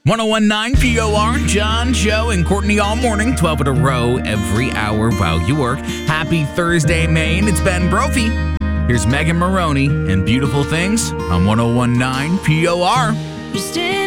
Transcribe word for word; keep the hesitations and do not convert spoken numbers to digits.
ten nineteen P O R, John, Joe, and Courtney all morning, twelve in a row, every hour while you work. Happy Thursday, Maine. It's Ben Brophy. Here's Megan Maroney and Beautiful Things on ten nineteen P O R. You stand